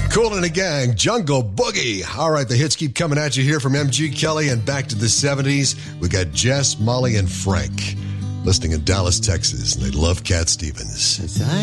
Kool and the Gang, Jungle Boogie. All right, the hits keep coming at you here from MG Kelly and back to the 70s. We got Jess, Molly, and Frank listening in Dallas, Texas, and they love Cat Stevens.